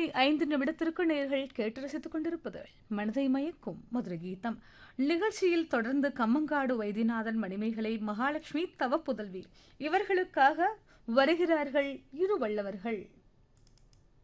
12:05 நேயர்கள் கேட்டு ரசித்துக் கொண்டிருப்பது மனதை மயக்கும் மதுரை கீதம். நிகழ்ச்சியில் தொடர்ந்து கம்மங்காடு வைத்தியநாதன், மணிமேகலை, மகாலட்சுமி, தவப்புதல்வி இவர்களுக்காக வருகிறார்கள் இரு வல்லவர்கள்.